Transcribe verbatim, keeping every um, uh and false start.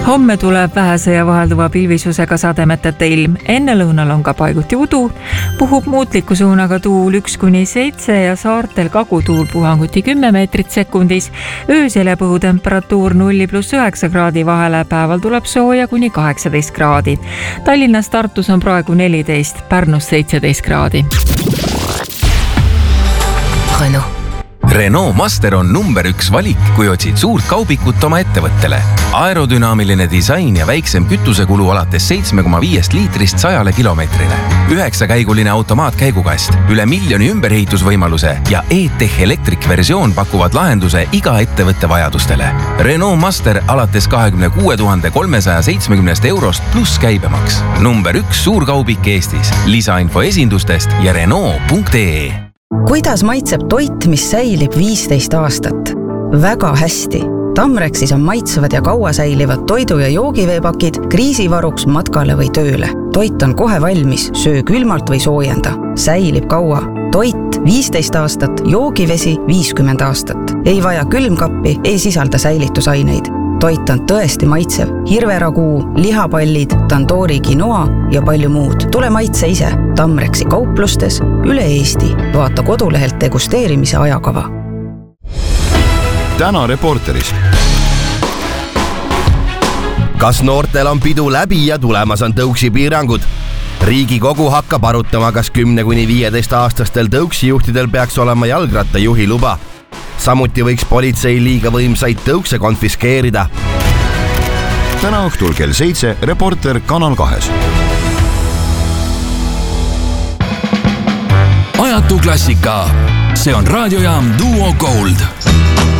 Homme tuleb vähese ja vahelduva pilvisusega sademetete ilm. Enne lõunal on ka paiguti udu. Puhub muutliku suunaga tuul üks kuni seitse ja saartel kagutuul puhanguti kümme meetrit sekundis. Öösel jääb õhutemperatuur nulli pluss üheksa kraadi vahele. Päeval tuleb sooja kuni kaheksateist kraadi. Tallinnas, Tartus on praegu neliteist, Pärnus seitseteist kraadi. Renault. Renault Master on number üks valik, kui otsid suurt kaubikut oma ettevõttele. Aerodünaamiline disain ja väiksem kütusekulu alates seitse koma viis liitrist sajale kilomeetrile. Üheksakäiguline automaatkäigukast, üle miljoni ümberehitusvõimaluse ja E-Tech Electric versioon pakuvad lahenduse iga ettevõtte vajadustele. Renault Master alates kahekümne kuue tuhande kolmesaja seitsmekümnest eurost pluss käibemaks. Number üks suurkaubik Eestis. Lisainfo esindustest ja Renault punkt ee. Kuidas maitseb toit, mis säilib viisteist aastat? Väga hästi. Tamrexis on maitsevad ja kaua säilivad toidu- ja joogiveepakid kriisivaruks matkale või tööle. Toit on kohe valmis, söö külmalt või soojenda. Säilib kaua. Toit viisteist aastat, joogivesi viiskümmend aastat. Ei vaja külmkappi, ei sisalda säilitusaineid. Toit on tõesti maitsev. Hirveraguu, lihapallid, tandoori quinoa ja palju muud. Tule maitse ise. Tamrexi kauplustes üle Eesti. Vaata kodulehelt degusteerimise ajakava. Täna Reporteris. Kas noortel on pidu läbi ja tulemas on tõuksi piirangud? Riigikogu hakkab arutama, kas kümne kuni viieteist aastastel tõuksijuhtidel peaks olema jalgrattajuhi luba. Samuti võiks politsei liiga võimsaid tõukse konfiskeerida. Täna õhtul kell seitse Reporter Kanal kahes. Ajatu klassika. See on raadiojaam Duo Gold.